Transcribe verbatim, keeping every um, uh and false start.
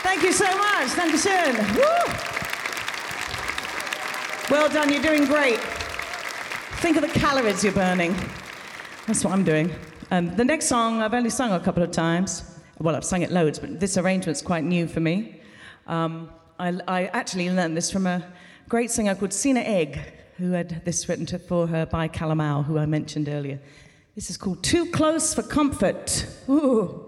Thank you so much. Dankeschön. Woo! Well done, you're doing great. Think of the calories you're burning. That's what I'm doing. Um, the next song I've only sung a couple of times. Well, I've sung it loads, but this arrangement's quite new for me. Um, I, I actually learned this from a great singer called Sina Egg, who had this written to, for her by Calamao, who I mentioned earlier. This is called Too Close for Comfort. Ooh.